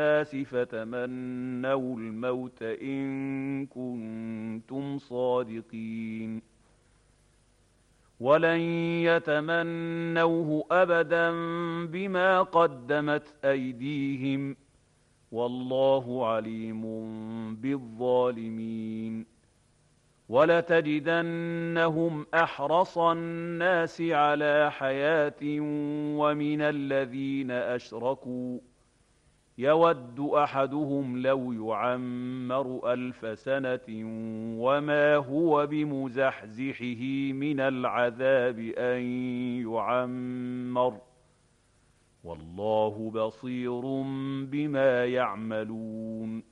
الناس فتمنوا الموت إن كنتم صادقين ولن يتمنوه أبدا بما قدمت أيديهم والله عليم بالظالمين ولتجدنهم أحرص الناس على حياة ومن الذين أشركوا يود أحدهم لو يعمر 1000 سنة وما هو بمزحزحه من العذاب أن يعمر والله بصير بما يعملون